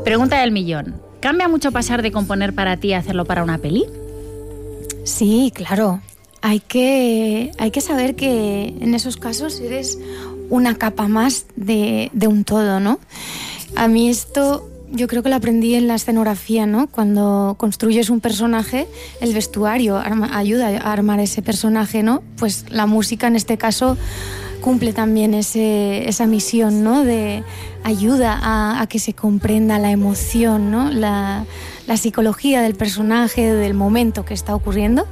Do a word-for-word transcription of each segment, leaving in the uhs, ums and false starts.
Pregunta del millón. ¿Cambia mucho pasar de componer para ti a hacerlo para una peli? Sí, claro. Hay que, hay que saber que en esos casos eres una capa más de, de un todo, ¿no? A mí esto yo creo que lo aprendí en la escenografía, ¿no? Cuando construyes un personaje, el vestuario arma, ayuda a armar ese personaje, ¿no? Pues la música en este caso cumple también ese, esa misión, ¿no? De ayuda a, a que se comprenda la emoción, ¿no? La, la psicología del personaje, del momento que está ocurriendo.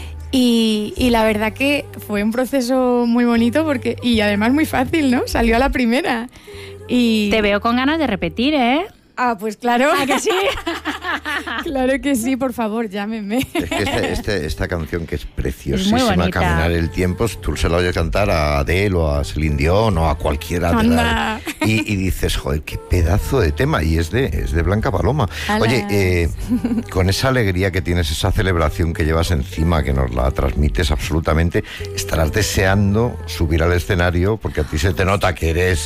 Y, y la verdad que fue un proceso muy bonito porque y además muy fácil, ¿no? Salió a la primera. Y... Te veo con ganas de repetir, ¿eh? Ah, pues claro. ¿A que sí? Claro que sí, por favor, llámeme. Es que este, este, esta canción que es preciosísima, es muy bonita. Caminar el tiempo, tú se la oyes cantar a Adele o a Celine Dion o a cualquiera de la, y, y dices, joder, qué pedazo de tema, y es de, es de Blanca Paloma. Alas. Oye, eh, con esa alegría que tienes, esa celebración que llevas encima, que nos la transmites absolutamente, estarás deseando subir al escenario, porque a ti se te nota que eres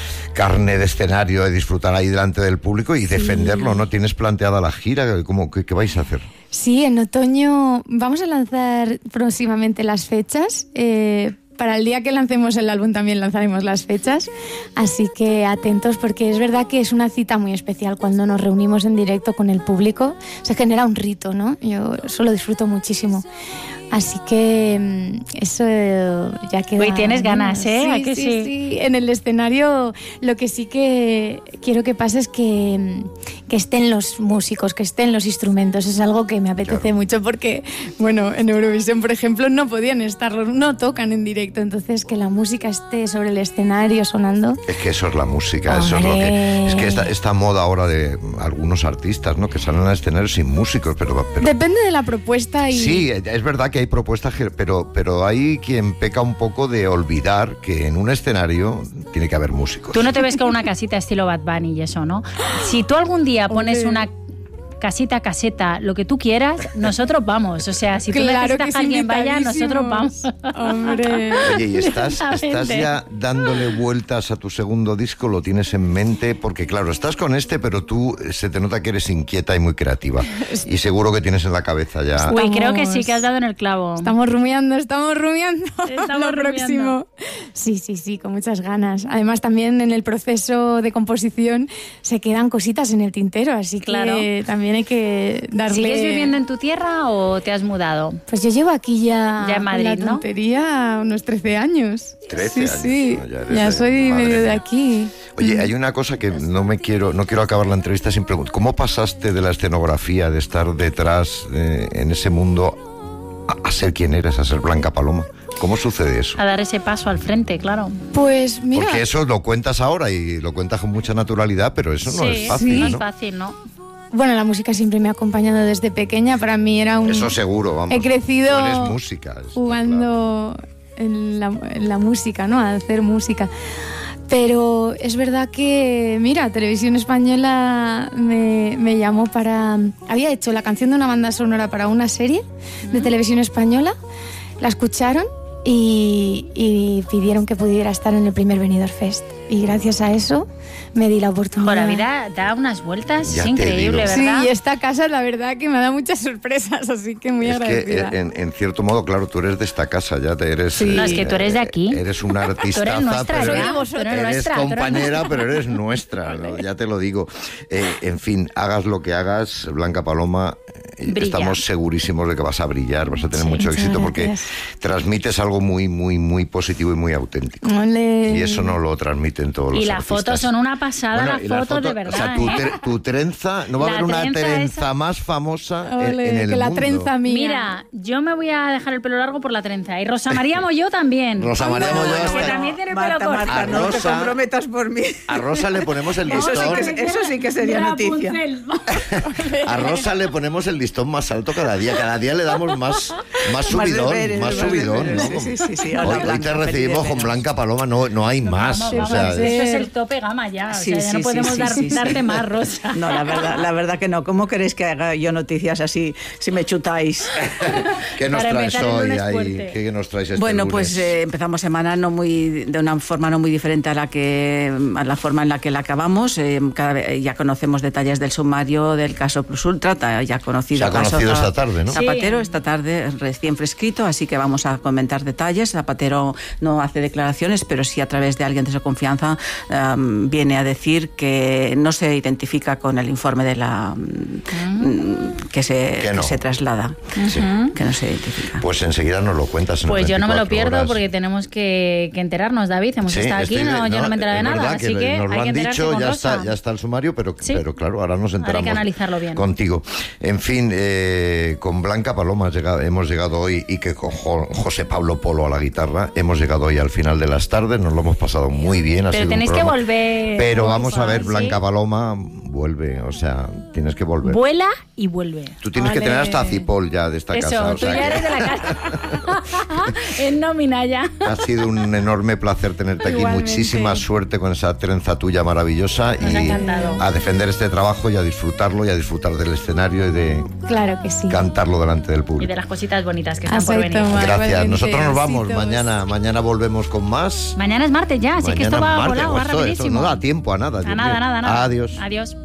carne de escenario, de disfrutar ahí delante del público y defenderlo, sí. ¿No? ¿Tienes planteada la gira? ¿Cómo, qué, qué vais a hacer? Sí, en otoño vamos a lanzar próximamente las fechas. Eh, para el día que lancemos el álbum también lanzaremos las fechas. Así que atentos, porque es verdad que es una cita muy especial cuando nos reunimos en directo con el público. Se genera un rito, ¿no? Yo eso lo disfruto muchísimo. Así que eso ya queda... Hoy tienes ganas, ¿eh? Sí, ¿A que sí, sí? sí. En el escenario lo que sí que quiero que pase es que, que estén los músicos, que estén los instrumentos. Es algo que me apetece claro. mucho porque, bueno, en Eurovisión, por ejemplo, no podían estarlo, no tocan en directo. Entonces, que la música esté sobre el escenario sonando... Es que eso es la música, ¡Hombre! Eso es lo que... Es que esta, esta moda ahora de algunos artistas, ¿no? Que salen al escenario sin músicos, pero... pero... Depende de la propuesta y... Sí, es verdad que hay propuestas, pero, pero hay quien peca un poco de olvidar que en un escenario tiene que haber músicos. Tú no te ves con una casita estilo Bad Bunny y eso, ¿no? Si tú algún día pones okay. una casita, caseta, lo que tú quieras, nosotros vamos. O sea, si tú claro necesitas que alguien vaya, nosotros vamos. Hombre. Oye, ¿y estás, estás ya dándole vueltas a tu segundo disco? ¿Lo tienes en mente? Porque claro, estás con este, pero tú se te nota que eres inquieta y muy creativa. Y seguro que tienes en la cabeza ya... Estamos... Uy, creo que sí, que has dado en el clavo. Estamos rumiando, estamos rumiando. Estamos lo rumiando. próximo. Sí, sí, sí, con muchas ganas. Además, también en el proceso de composición se quedan cositas en el tintero, así que claro. también hay que darle... ¿Sigues viviendo en tu tierra o te has mudado? Pues yo llevo aquí ya, ya en Madrid, en la tontería, ¿no? unos trece años. trece sí, años. Sí, no, ya, ya soy medio mía. de aquí. Oye, hay una cosa que no me quiero, no quiero acabar la entrevista sin preguntar. ¿Cómo pasaste de la escenografía, de estar detrás eh, en ese mundo, a, a ser quien eres, a ser Blanca Paloma? ¿Cómo sucede eso? A dar ese paso al frente, claro. Pues mira... Porque eso lo cuentas ahora y lo cuentas con mucha naturalidad, pero eso no sí, es fácil, sí. ¿no? No es fácil, ¿no? Bueno, la música siempre me ha acompañado desde pequeña. Para mí era un... Eso seguro, vamos. He crecido Tú eres música, es, jugando claro. en, la, en la música, ¿no? A hacer música. Pero es verdad que, mira, Televisión Española me, me llamó para... Había hecho la canción de una banda sonora para una serie de Televisión Española. La escucharon y, y pidieron que pudiera estar en el primer Benidorm Fest. Y gracias a eso me di la oportunidad. La vida da unas vueltas, ya es increíble, ¿verdad? Sí, y esta casa la verdad que me ha dado muchas sorpresas, así que muy es agradecida. Que, en, en cierto modo, claro, tú eres de esta casa, ya te eres... Sí. No, es que tú eres de aquí. Eh, eres una artistaza, tú eres nuestra, pero eres, eres, eres, eres nuestra, compañera, eres... pero eres nuestra, ¿no? Ya te lo digo. Eh, en fin, hagas lo que hagas, Blanca Paloma, Brilla. Estamos segurísimos de que vas a brillar, vas a tener sí, mucho éxito porque gracias. transmites algo muy, muy, muy positivo y muy auténtico. Olé. Y eso no lo transmiten todos y los las artistas. fotos son una pasada, bueno, las la fotos foto, de verdad. O sea, tu, ¿eh? tre, tu trenza, no va a la haber una trenza, trenza esa... más famosa Olé, en, en el que la mundo. trenza mía. Mira, yo me voy a dejar el pelo largo por la trenza. Y Rosa María Molló también. Rosa María bueno, Molló que hasta... también tiene Marta, pelo corto. Marta, no te comprometas por mí. A Rosa le ponemos el listón. Eso sí que, eso sí que sería noticia. A Rosa le ponemos el listón más alto cada día. Cada día le damos más, más subidón, más, deberes, más subidón. Deberes, ¿no? Sí, sí, sí, hoy, hoy te recibimos con Blanca Paloma, no, no hay más. Vamos, o vamos, sea, esto es el tope gama ya. O sí, sea, ya sí, no podemos sí, dar, sí, sí, darte sí. más, Rosa. No, la verdad, la verdad que no. ¿Cómo queréis que haga yo noticias así si me chutáis? ¿Qué nos Para traes hoy? Ahí? ¿Qué, ¿Qué nos traes este Bueno, lunes? pues eh, empezamos semana no muy de una forma no muy diferente a la que a la forma en la que la acabamos. Eh, cada vez, ya conocemos detalles del sumario del caso Plus Ultra, ya conocido. Se ha caso conocido esta tarde, ¿no? Zapatero Sí. esta tarde recién fresquito, así que vamos a comentar detalles. Zapatero no hace declaraciones, pero sí a través de alguien de su confianza um, viene a decir que no se identifica con el informe de la um, que se que, no. que se traslada, sí. que no se identifica. Pues enseguida nos lo cuentas. En pues yo no me lo pierdo horas. porque tenemos que, que enterarnos, David. Hemos Sí, estado aquí, estoy, no, no, yo no me he enterado de nada, así que, que nos hay lo que han enterarse dicho, con ya Rosa. está, ya está el sumario, pero, Sí. pero claro, ahora nos enteramos. Ahora hay que analizarlo bien. Contigo. En fin, eh, con Blanca Paloma llegado, hemos llegado hoy y que con jo, José Pablo Polo a la guitarra, hemos llegado hoy al final de las tardes, nos lo hemos pasado muy bien. Ha pero sido tenéis un que programa, volver. pero vamos a ver, ¿sí? Blanca Paloma vuelve, o sea, tienes que volver. Vuela y vuelve. Tú tienes Vale. que tener hasta Cipol ya de esta Eso, casa. O tú sea ya que eres de la casa. En nómina ya. ha sido un enorme placer tenerte aquí. Igualmente. Muchísima suerte con esa trenza tuya maravillosa. Nos y ha encantado. a defender este trabajo y a disfrutarlo y a disfrutar del escenario y de Claro que sí. cantarlo delante del Y público. de las cositas bonitas que están Has por oído venir. mal. Gracias. Igualmente, Nosotros nos vamos. besitos. Mañana, mañana volvemos con más. Mañana es martes ya, así que Mañana esto va martes. volado, va Esto- esto rapidísimo. no da tiempo a nada. A Dios nada, mío. nada, nada. Adiós. Adiós.